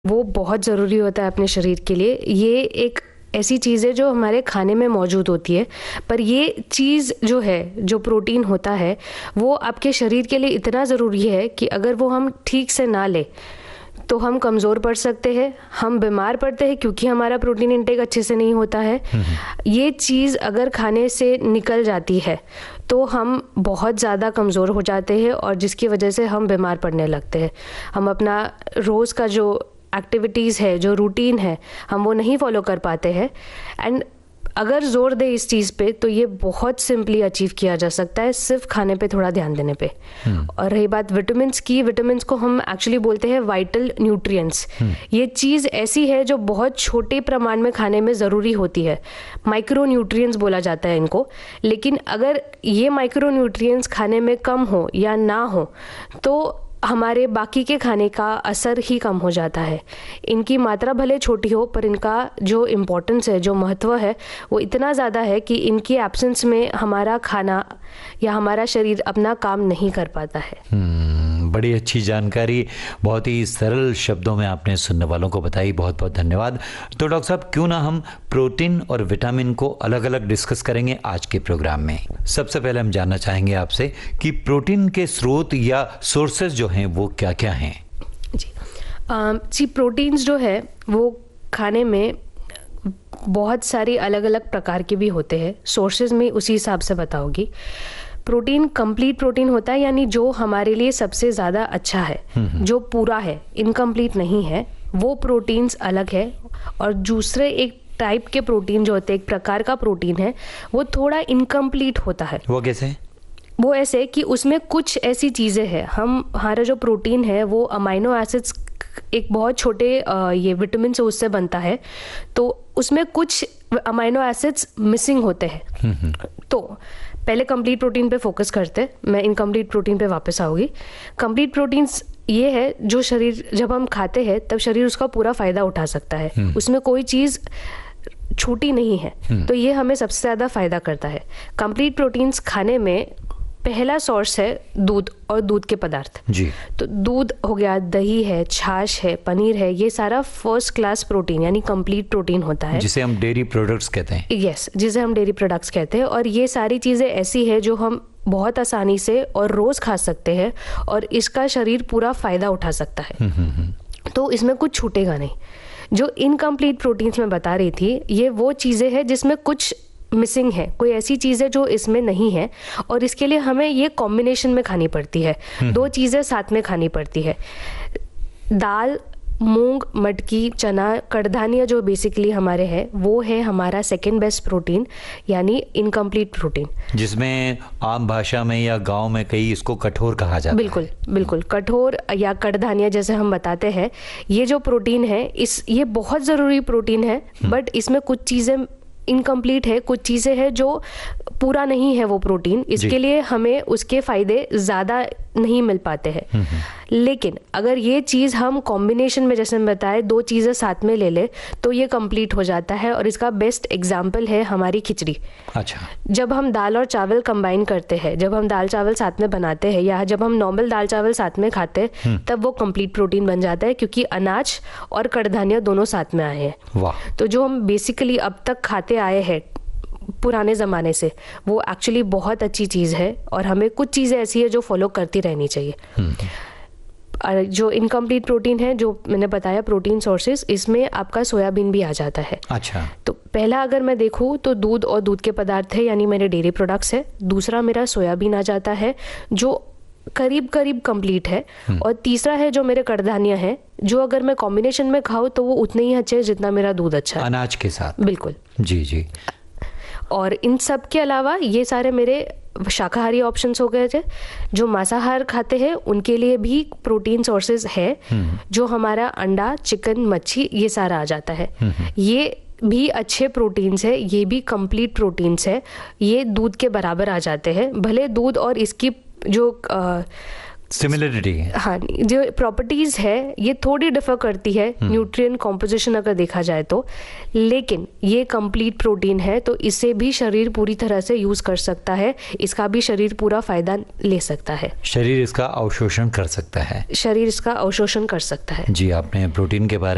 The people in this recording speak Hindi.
वो बहुत ज़रूरी होता है अपने शरीर के लिए। ये एक ऐसी चीज़ है जो हमारे खाने में मौजूद होती है, पर ये चीज़ जो है, जो प्रोटीन होता है, वो आपके शरीर के लिए इतना ज़रूरी है कि अगर वो हम ठीक से ना लें तो हम कमज़ोर पड़ सकते हैं, हम बीमार पड़ते हैं क्योंकि हमारा प्रोटीन इंटेक अच्छे से नहीं होता है। ये चीज़ अगर खाने से निकल जाती है तो हम बहुत ज़्यादा कमज़ोर हो जाते हैं और जिसकी वजह से हम बीमार पड़ने लगते हैं। हम अपना रोज़ का जो एक्टिविटीज़ है, जो रूटीन है, हम वो नहीं फॉलो कर पाते हैं। एंड अगर जोर दे इस चीज़ पे तो ये बहुत सिंपली अचीव किया जा सकता है, सिर्फ खाने पे थोड़ा ध्यान देने पे। और रही बात विटामिन्स की, विटामिन्स को हम एक्चुअली बोलते हैं वाइटल न्यूट्रिएंट्स। ये चीज़ ऐसी है जो बहुत छोटे प्रमाण में खाने में ज़रूरी होती है। माइक्रो न्यूट्रिएंट्स बोला जाता है इनको। लेकिन अगर ये माइक्रो न्यूट्रिएंट्स खाने में कम हो या ना हो तो हमारे बाकी के खाने का असर ही कम हो जाता है। इनकी मात्रा भले छोटी हो पर इनका जो इम्पोर्टेंस है, जो महत्व है, वो इतना ज़्यादा है कि इनकी एब्सेंस में हमारा खाना या हमारा शरीर अपना काम नहीं कर पाता है। बड़ी अच्छी जानकारी बहुत ही सरल शब्दों में आपने सुनने वालों को बताई। बहुत बहुत धन्यवाद। तो डॉक्टर साहब, क्यों ना हम प्रोटीन और विटामिन को अलग अलग डिस्कस करेंगे आज के प्रोग्राम में। सबसे पहले हम जानना चाहेंगे आपसे कि प्रोटीन के स्रोत या सोर्सेज जो हैं वो क्या क्या हैं। जी प्रोटीन्स जो है वो खाने में बहुत सारी अलग अलग प्रकार के भी होते हैं। सोर्सेज में उसी हिसाब से बताओगी। प्रोटीन कंप्लीट प्रोटीन होता है, यानी जो हमारे लिए सबसे ज़्यादा अच्छा है, जो पूरा है, इनकम्प्लीट नहीं है, वो प्रोटीन्स अलग है। और दूसरे एक टाइप के प्रोटीन जो होते हैं, एक प्रकार का प्रोटीन है, वो थोड़ा इनकम्प्लीट होता है। वो कैसे? वो ऐसे कि उसमें कुछ ऐसी चीज़ें हैं, हमारा जो प्रोटीन है वो अमाइनो एसिड्स एक बहुत छोटे ये विटामिन से उससे बनता है, तो उसमें कुछ अमाइनो एसिड्स मिसिंग होते हैं। तो पहले कंप्लीट प्रोटीन पे फोकस करते, मैं इनकम्प्लीट प्रोटीन पे वापस आऊँगी। कंप्लीट प्रोटीन्स ये है जो शरीर जब हम खाते हैं तब शरीर उसका पूरा फ़ायदा उठा सकता है, उसमें कोई चीज़ छूटी नहीं है, तो ये हमें सबसे ज़्यादा फ़ायदा करता है। कंप्लीट प्रोटीन्स खाने में पहला सोर्स है दूध और दूध के पदार्थ जी। तो दूध हो गया, दही है, छाछ है, पनीर है, ये सारा फर्स्ट क्लास प्रोटीन यानी कंप्लीट प्रोटीन होता है, जिसे हम डेयरी प्रोडक्ट्स कहते हैं। यस, जिसे हम डेयरी प्रोडक्ट्स कहते हैं। और ये सारी चीज़ें ऐसी है जो हम बहुत आसानी से और रोज़ खा सकते हैं और इसका शरीर पूरा फ़ायदा उठा सकता है। तो इसमें कुछ छूटेगा नहीं। जो इनकम्प्लीट प्रोटीन्स मैं बता रही थी, ये वो चीज़ें हैं जिसमें कुछ मिसिंग है, कोई ऐसी चीज़ है जो इसमें नहीं है, और इसके लिए हमें ये कॉम्बिनेशन में खानी पड़ती है। दो चीज़ें साथ में खानी पड़ती है। दाल, मूंग, मटकी, चना, कड़धान्य जो बेसिकली हमारे हैं, वो है हमारा सेकेंड बेस्ट प्रोटीन यानी इनकम्प्लीट प्रोटीन, जिसमें आम भाषा में या गांव में कई इसको कठोर कहा जाता है। बिल्कुल बिल्कुल, कठोर या कड़धान्य जैसे हम बताते हैं। ये जो प्रोटीन है, ये बहुत ज़रूरी प्रोटीन है, बट इसमें कुछ चीज़ें इनकम्प्लीट है, कुछ चीज़ें हैं जो पूरा नहीं है वो प्रोटीन, इसके लिए हमें उसके फ़ायदे ज़्यादा नहीं मिल पाते हैं। लेकिन अगर ये चीज़ हम कॉम्बिनेशन में, जैसे हम बताए, दो चीज़ें साथ में ले ले तो ये कंप्लीट हो जाता है। और इसका बेस्ट एग्जाम्पल है हमारी खिचड़ी। अच्छा, जब हम दाल और चावल कंबाइन करते हैं, जब हम दाल चावल साथ में बनाते हैं या जब हम नॉर्मल दाल चावल साथ में खाते हैं, तब वो कंप्लीट प्रोटीन बन जाता है, क्योंकि अनाज और कड़धान्य दोनों साथ में आए हैं। वाह। तो जो हम बेसिकली अब तक खाते आए हैं पुराने ज़माने से, वो एक्चुअली बहुत अच्छी चीज़ है और हमें कुछ चीज़ें ऐसी है जो फॉलो करती रहनी चाहिए। और जो इनकम्प्लीट प्रोटीन है, जो मैंने बताया प्रोटीन सोर्सेज, इसमें आपका सोयाबीन भी आ जाता है। अच्छा। तो पहला अगर मैं देखूँ तो दूध और दूध के पदार्थ है, यानी मेरे डेयरी प्रोडक्ट्स है। दूसरा मेरा सोयाबीन आ जाता है जो करीब करीब कंप्लीट है। और तीसरा है जो मेरे कड़धान्य है, जो अगर मैं कॉम्बिनेशन में खाऊँ तो वो उतने ही अच्छे हैं जितना मेरा दूध अच्छा है, अनाज के साथ। बिल्कुल जी जी। और इन सब के अलावा ये सारे मेरे शाकाहारी ऑप्शंस हो गए थे। जो मांसाहार खाते हैं उनके लिए भी प्रोटीन सोर्सेज है, जो हमारा अंडा, चिकन, मच्छी, ये सारा आ जाता है। ये भी अच्छे प्रोटीन्स है, ये भी कंप्लीट प्रोटीन्स है, ये दूध के बराबर आ जाते हैं। भले दूध और इसकी जो सिमिलरिटी है, हाँ, जो प्रॉपर्टीज है ये थोड़ी डिफर करती है न्यूट्रिएंट कॉम्पोजिशन अगर देखा जाए तो, लेकिन ये कंप्लीट प्रोटीन है, तो इसे भी शरीर पूरी तरह से यूज कर सकता है, इसका भी शरीर पूरा फायदा ले सकता है। शरीर इसका अवशोषण कर सकता है। शरीर इसका अवशोषण कर सकता है। जी, आपने प्रोटीन के बारे